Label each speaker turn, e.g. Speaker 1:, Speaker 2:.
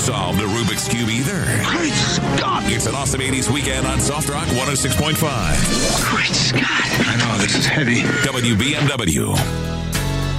Speaker 1: solve the Rubik's Cube either.
Speaker 2: Great Scott!
Speaker 1: It's an awesome 80s weekend on Soft Rock 106.5.
Speaker 2: Great Scott! I know, this is heavy.
Speaker 1: WBMW.